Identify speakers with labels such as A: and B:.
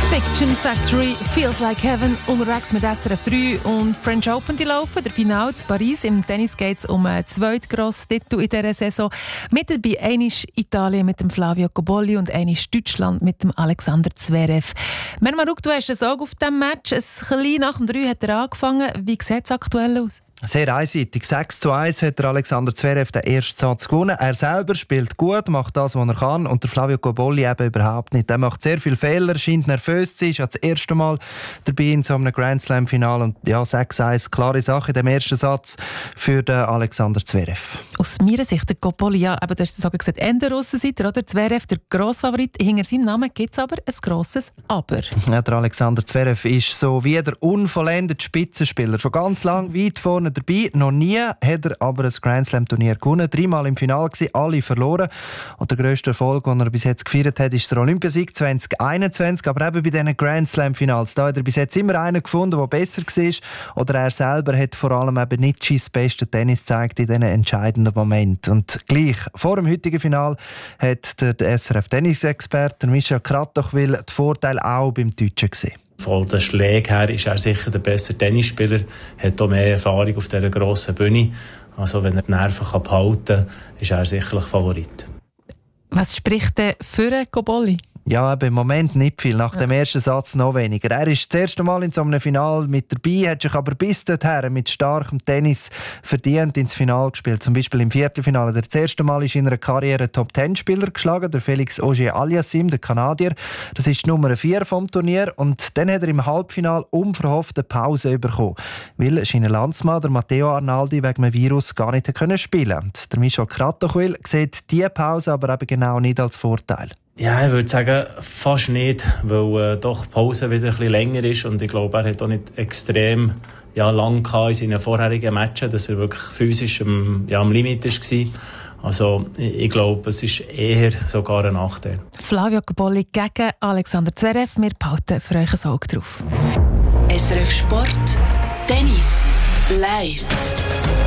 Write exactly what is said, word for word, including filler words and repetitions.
A: Fiction Factory, Feels Like Heaven, unterwegs mit S R F drei und French Open, die laufen. Der Finale in Paris. Im Tennis geht es um einen zweitgrossen Titel in dieser Saison. Mit dabei einisch Italien mit dem Flavio Cobolli und einisch Deutschland mit dem Alexander Zverev. Mermaruk, du hast ein Auge auf diesem Match. Ein bisschen nach dem drei hat er angefangen. Wie sieht es aktuell aus?
B: Sehr einseitig. sechs zu eins hat der Alexander Zverev den ersten Satz gewonnen. Er selber spielt gut, macht das, was er kann. Und der Flavio Cobolli eben überhaupt nicht. Er macht sehr viele Fehler, scheint nervös zu sein. Ist ja das erste Mal dabei in so einem Grand Slam-Finale. Und ja, sechs eins, klare Sache in dem ersten Satz für den Alexander Zverev.
A: Aus meiner Sicht, der Cobolli, ja, aber du hast es gesagt, Ende Russenseiter, oder? Zverev, der Grossfavorit. Hinter seinem Namen gibt es aber ein grosses Aber.
B: Ja, der Alexander Zverev ist so wie der unvollendete Spitzenspieler. Schon ganz lang weit vorne dabei. Noch nie hat er aber ein Grand Slam Turnier gewonnen. Dreimal im Finale gewesen, alle verloren. Und der grösste Erfolg, den er bis jetzt gefeiert hat, ist der Olympiasieg zwanzig einundzwanzig. Aber eben bei diesen Grand Slam Finals, da hat er bis jetzt immer einen gefunden, der besser war. Oder er selber hat vor allem eben nicht sein bestes Tennis gezeigt in diesen entscheidenden Momenten. Und gleich vor dem heutigen Final hat der S R F-Tennis-Experte Michel Kratochwil den Vorteil auch beim Deutschen gesehen.
C: Von den Schlägen her ist er sicher der bessere Tennisspieler, hat auch mehr Erfahrung auf dieser grossen Bühne. Also wenn er die Nerven behalten kann, ist er sicherlich Favorit.
A: Was spricht denn für einen Cobolli?
B: Ja, aber im Moment nicht viel. Nach ja. dem ersten Satz noch weniger. Er ist das erste Mal in so einem Finale mit dabei, hat sich aber bis dorthin mit starkem Tennis verdient ins Finale gespielt. Zum Beispiel im Viertelfinale. Der das erste Mal ist in einer Karriere Top-Ten-Spieler geschlagen, der Felix Auger-Aliassime, der Kanadier. Das ist die Nummer vier vom Turnier. Und dann hat er im Halbfinale unverhofft eine Pause bekommen, weil sein Landsmann, der Matteo Arnaldi, wegen einem Virus gar nicht spielen konnte. Und der Michel Kratochwil sieht diese Pause aber eben genau nicht als Vorteil.
C: Ja, ich würde sagen, fast nicht, weil äh, doch die Pause wieder ein bisschen länger ist und ich glaube, er hat auch nicht extrem ja, lang in seinen vorherigen Matches, dass er wirklich physisch am, ja, am Limit war. Also ich, ich glaube, es ist eher sogar ein Nachteil.
A: Flavio Cobolli gegen Alexander Zverev. Wir behalten für euch ein Auge drauf.
D: S R F Sport, Tennis, live.